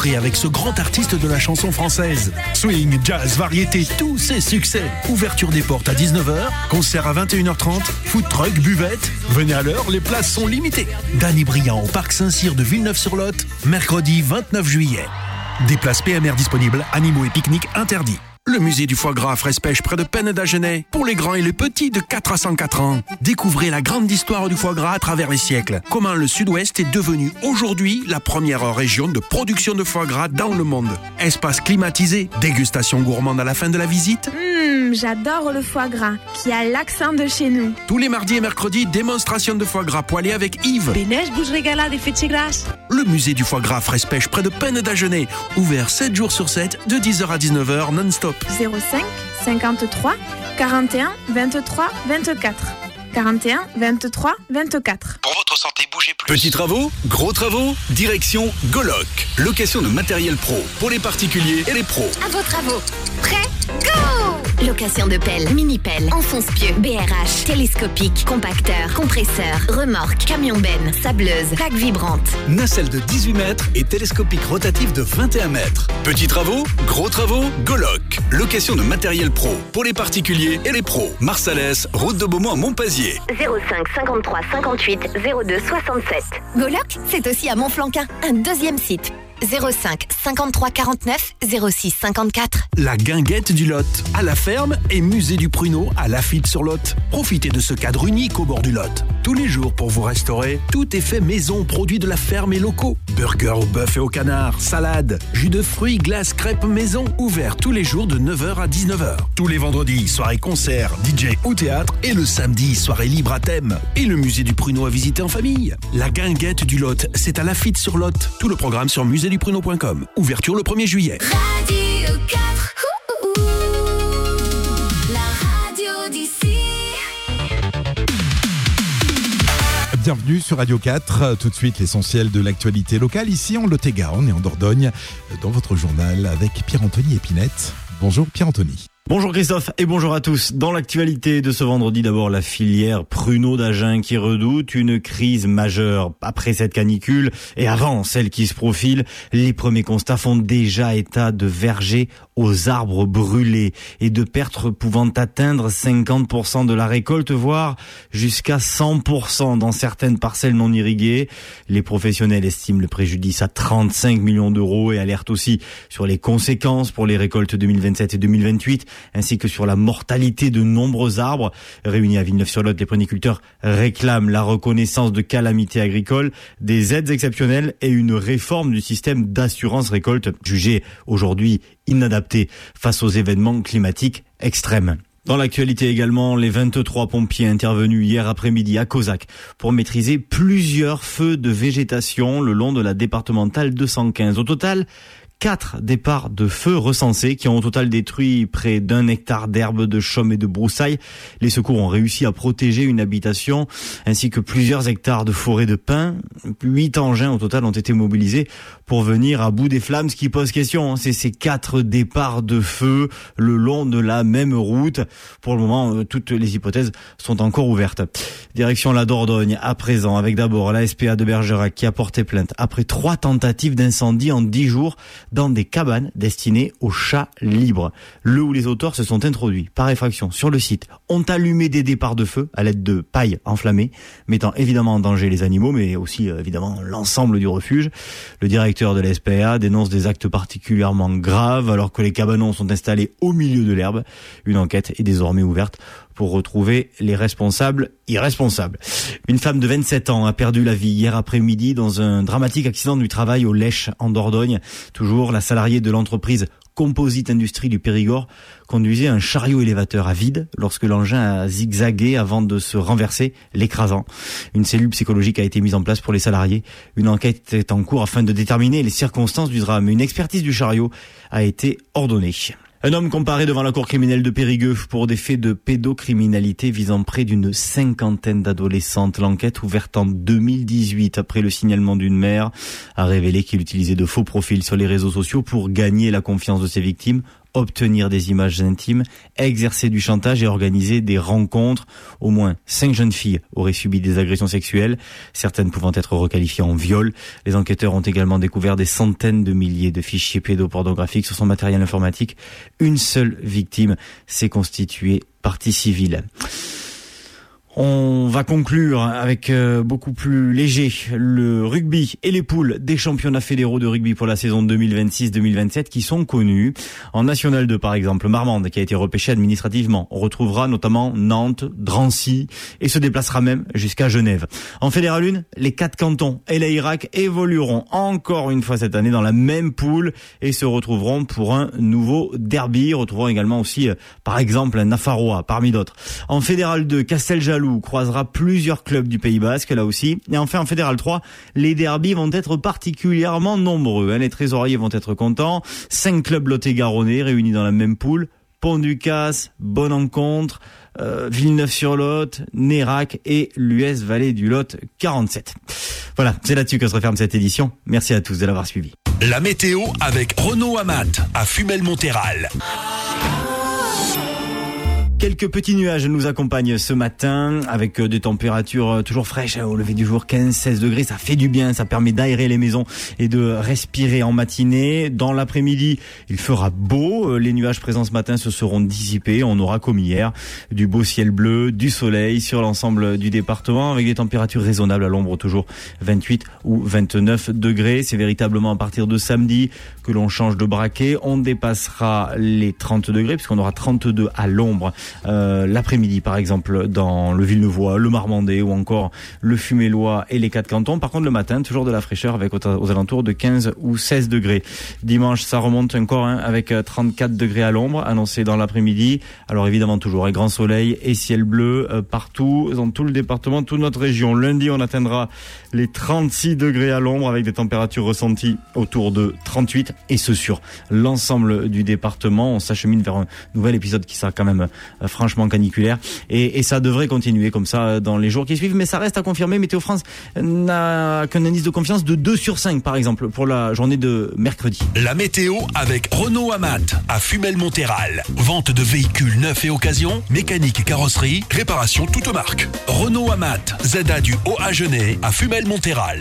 Célébrez avec ce grand artiste de la chanson française. Swing, jazz, variété, tous ses succès. Ouverture des portes à 19h, concert à 21h30, food truck, buvette. Venez à l'heure, les places sont limitées. Danny Briand au Parc Saint-Cyr de Villeneuve-sur-Lot, mercredi 29 juillet. Des places PMR disponibles, animaux et pique-niques interdits. Le musée du foie gras à Fraise-Pêche près de Penn-d'Agenais. Pour les grands et les petits de 4 à 104 ans. Découvrez la grande histoire du foie gras à travers les siècles. Comment le Sud-Ouest est devenu aujourd'hui la première région de production de foie gras dans le monde. Espace climatisé, dégustation gourmande à la fin de la visite. J'adore le foie gras, qui a l'accent de chez nous. Tous les mardis et mercredis, démonstration de foie gras poêlé avec Yves. Bénèche bouche régalade et fêtes grâce. Le musée du foie gras à Fraise-Pêche près de Penn-d'Agenais. Ouvert 7 jours sur 7, de 10h à 19h non-stop. 05 53 41 23 24. 41 23 24. Pour votre santé, bougez plus. Petits travaux, gros travaux, direction Goloc. Location de matériel pro pour les particuliers et les pros. À vos travaux. Prêt? Go! Location de pelle, mini-pelle, enfonce-pieux, BRH, télescopique, compacteur, compresseur, remorque, camion-benne, sableuse, plaque vibrante. Nacelle de 18 mètres et télescopique rotatif de 21 mètres. Petits travaux, gros travaux, Goloc. Location de matériel pro pour les particuliers et les pros. Marsalès, route de Beaumont à Montpazier. 05 53 58 02 67. Goloc, c'est aussi à Montflanquin, un deuxième site. 05 53 49 06 54. La guinguette du Lot, à la ferme, et musée du pruneau à Lafitte-sur-Lot. Profitez de ce cadre unique au bord du Lot. Tous les jours pour vous restaurer, tout est fait maison, produits de la ferme et locaux. Burger au bœuf et au canard, salade, jus de fruits, glace, crêpes maison. Ouvert tous les jours de 9h à 19h. Tous les vendredis, soirée concert, DJ ou théâtre. Et le samedi, soirée libre à thème. Et le musée du pruneau à visiter en famille. La guinguette du Lot, c'est à Lafitte-sur-Lot. Tout le programme sur musédupruneau.com. Ouverture le 1er juillet. Radio 4. La radio d'ici. Bienvenue sur Radio 4, tout de suite l'essentiel de l'actualité locale ici en Lot-et-Garonne et en Dordogne dans votre journal avec Pierre-Anthony Épinette. Bonjour Pierre-Anthony. Bonjour Christophe et bonjour à tous. Dans l'actualité de ce vendredi, d'abord la filière pruneau d'Agen qui redoute une crise majeure après cette canicule et avant celle qui se profile. Les premiers constats font déjà état de vergers aux arbres brûlés et de pertes pouvant atteindre 50% de la récolte, voire jusqu'à 100% dans certaines parcelles non irriguées. Les professionnels estiment le préjudice à 35 millions d'euros et alertent aussi sur les conséquences pour les récoltes 2027 et 2028. Ainsi que sur la mortalité de nombreux arbres. Réunis à Villeneuve-sur-Lot, les pruniculteurs réclament la reconnaissance de calamités agricoles, des aides exceptionnelles et une réforme du système d'assurance récolte, jugé aujourd'hui inadapté face aux événements climatiques extrêmes. Dans l'actualité également, les 23 pompiers intervenus hier après-midi à Cauzac pour maîtriser plusieurs feux de végétation le long de la départementale 215. Au total, 4 départs de feu recensés qui ont au total détruit près d'1 hectare d'herbes, de chaume et de broussailles. Les secours ont réussi à protéger une habitation ainsi que plusieurs hectares de forêt de pins. 8 engins au total ont été mobilisés pour venir à bout des flammes. Ce qui pose question, c'est ces 4 départs de feu le long de la même route. Pour le moment, toutes les hypothèses sont encore ouvertes. Direction la Dordogne à présent avec d'abord la SPA de Bergerac qui a porté plainte après 3 tentatives d'incendie en 10 jours dans des cabanes destinées aux chats libres. Le ou les auteurs se sont introduits par effraction sur le site, ont allumé des départs de feu à l'aide de paille enflammée, mettant évidemment en danger les animaux, mais aussi évidemment l'ensemble du refuge. Le directeur de la SPA dénonce des actes particulièrement graves alors que les cabanons sont installés au milieu de l'herbe. Une enquête est désormais ouverte pour retrouver les responsables irresponsables. Une femme de 27 ans a perdu la vie hier après-midi dans un dramatique accident du travail au Lèche en Dordogne. Toujours, la salariée de l'entreprise Composite Industrie du Périgord conduisait un chariot élévateur à vide lorsque l'engin a zigzagué avant de se renverser, l'écrasant. Une cellule psychologique a été mise en place pour les salariés. Une enquête est en cours afin de déterminer les circonstances du drame. Une expertise du chariot a été ordonnée. Un homme comparé devant la cour criminelle de Périgueux pour des faits de pédocriminalité visant près d'une 50aine d'adolescentes. L'enquête, ouverte en 2018 après le signalement d'une mère, a révélé qu'il utilisait de faux profils sur les réseaux sociaux pour gagner la confiance de ses victimes obtenir des images intimes, exercer du chantage et organiser des rencontres. Au moins 5 jeunes filles auraient subi des agressions sexuelles, certaines pouvant être requalifiées en viol. Les enquêteurs ont également découvert des centaines de milliers de fichiers pédopornographiques sur son matériel informatique. Une seule victime s'est constituée partie civile. On va conclure avec beaucoup plus léger, le rugby et les poules des championnats fédéraux de rugby pour la saison 2026-2027 qui sont connus. En National 2 par exemple, Marmande qui a été repêché administrativement. On retrouvera notamment Nantes, Drancy et se déplacera même jusqu'à Genève. En Fédéral 1, les 4 cantons et l'Irak évolueront encore une fois cette année dans la même poule et se retrouveront pour un nouveau derby. Retrouveront également aussi par exemple Nafarroa parmi d'autres. En Fédéral 2, Casteljaloux croisera plusieurs clubs du Pays Basque là aussi. Et enfin en Fédéral 3, les derbys vont être particulièrement nombreux. Les trésoriers vont être contents. 5 clubs lot-et-garonnais réunis dans la même poule. Pont-du-Casse, Bonne Encontre, Villeneuve-sur-Lot, Nérac et l'US Vallée du Lot 47. Voilà, c'est là-dessus que se referme cette édition. Merci à tous de l'avoir suivi. La météo avec Renault Amat à Fumel-Monthéral. Quelques petits nuages nous accompagnent ce matin avec des températures toujours fraîches au lever du jour, 15-16 degrés. Ça fait du bien, ça permet d'aérer les maisons et de respirer en matinée. Dans l'après-midi, il fera beau. Les nuages présents ce matin se seront dissipés. On aura comme hier du beau ciel bleu, du soleil sur l'ensemble du département avec des températures raisonnables à l'ombre, toujours 28 ou 29 degrés. C'est véritablement à partir de samedi que l'on change de braquet. On dépassera les 30 degrés puisqu'on aura 32 à l'ombre. L'après-midi par exemple dans le Villeneuvois, le Marmandais ou encore le Fumélois et les 4 cantons. Par contre le matin toujours de la fraîcheur avec aux alentours de 15 ou 16 degrés. Dimanche ça remonte encore avec 34 degrés à l'ombre annoncé dans l'après-midi. Alors évidemment toujours un grand soleil et ciel bleu partout dans tout le département, toute notre région. Lundi on atteindra les 36 degrés à l'ombre avec des températures ressenties autour de 38 et ce sur l'ensemble du département. On s'achemine vers un nouvel épisode qui sera quand même franchement caniculaire et ça devrait continuer comme ça dans les jours qui suivent, mais ça reste à confirmer. Météo France n'a qu'un indice de confiance de 2 sur 5 par exemple pour la journée de mercredi. La météo avec Renault Amat à Fumel-Monthéral. Vente de véhicules neufs et occasion, mécanique et carrosserie, réparation toute marque. Renault Amat, ZA du Haut-Agenais à Fumel-Monthéral.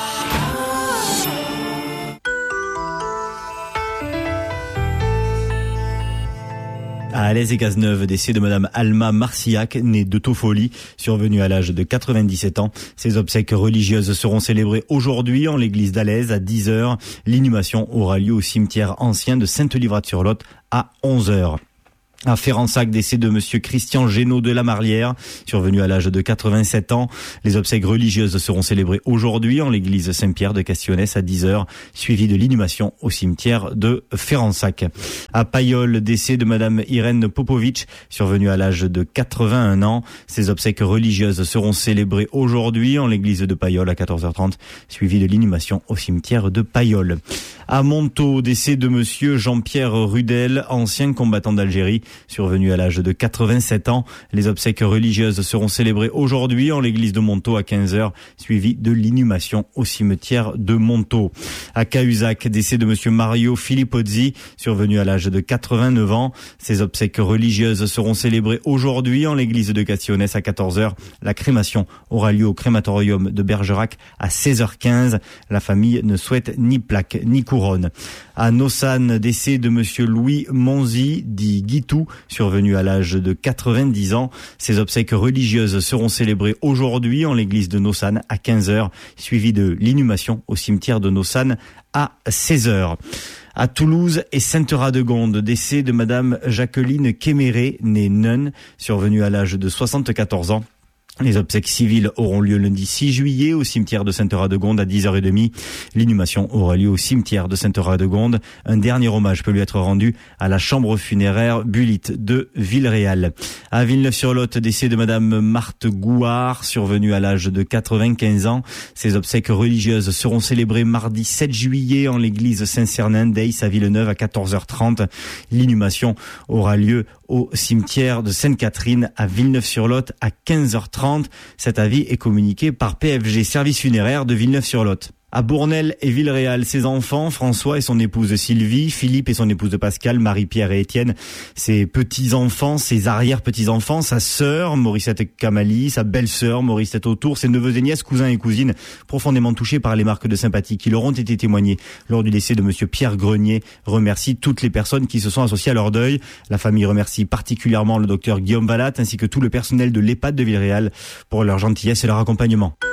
À Alès et Cazeneuve, décès de Madame Alma Marcillac, née de Toffoli, survenue à l'âge de 97 ans. Ses obsèques religieuses seront célébrées aujourd'hui en l'église d'Alès à 10h. L'inhumation aura lieu au cimetière ancien de Sainte-Livrade-sur-Lot à 11h. À Férensac, décès de monsieur Christian Génaud de la Marlière, survenu à l'âge de 87 ans. Les obsèques religieuses seront célébrées aujourd'hui en l'église Saint-Pierre de Castillonnès à 10h, suivi de l'inhumation au cimetière de Férensac. À Payolle, décès de madame Irène Popovic, survenue à l'âge de 81 ans. Ces obsèques religieuses seront célébrées aujourd'hui en l'église de Payolle à 14h30, suivi de l'inhumation au cimetière de Payolle. À Montaut, décès de monsieur Jean-Pierre Rudel, ancien combattant d'Algérie, survenu à l'âge de 87 ans. Les obsèques religieuses seront célébrées aujourd'hui en l'église de Montaut à 15h, suivi de l'inhumation au cimetière de Montaut. À Cahuzac, décès de monsieur Mario Filippozzi, survenu à l'âge de 89 ans. Ces obsèques religieuses seront célébrées aujourd'hui en l'église de Castillonnès à 14h. La crémation aura lieu au crématorium de Bergerac à 16h15. La famille ne souhaite ni plaque ni couronne. À Nossane, décès de monsieur Louis Monzi, dit Guitou, survenu à l'âge de 90 ans. Ces obsèques religieuses seront célébrées aujourd'hui en l'église de Nossane à 15h, suivi de l'inhumation au cimetière de Nossane à 16h. À Toulouse et Sainte-Radegonde, décès de madame Jacqueline Kéméré, née Neun, survenue à l'âge de 74 ans. Les obsèques civiles auront lieu lundi 6 juillet au cimetière de Sainte-Radegonde à 10h30. L'inhumation aura lieu au cimetière de Sainte-Radegonde. Un dernier hommage peut lui être rendu à la chambre funéraire Bulitte de Villeréal. À Villeneuve-sur-Lot, décès de madame Marthe Gouard, survenue à l'âge de 95 ans. Ces obsèques religieuses seront célébrées mardi 7 juillet en l'église Saint-Cernin d'Aix à Villeneuve à 14h30. L'inhumation aura lieu au cimetière de Sainte-Catherine à Villeneuve-sur-Lot à 15h30. Cet avis est communiqué par PFG Service funéraire de Villeneuve-sur-Lot. À Bournel et Villeréal, ses enfants, François et son épouse Sylvie, Philippe et son épouse de Pascal, Marie-Pierre et Étienne, ses petits-enfants, ses arrière-petits-enfants, sa sœur, Morissette Kamali, sa belle-sœur, Morissette Autour, ses neveux et nièces, cousins et cousines, profondément touchés par les marques de sympathie qui leur ont été témoignées lors du décès de monsieur Pierre Grenier, remercie toutes les personnes qui se sont associées à leur deuil. La famille remercie particulièrement le docteur Guillaume Vallat ainsi que tout le personnel de l'EHPAD de Villeréal pour leur gentillesse et leur accompagnement.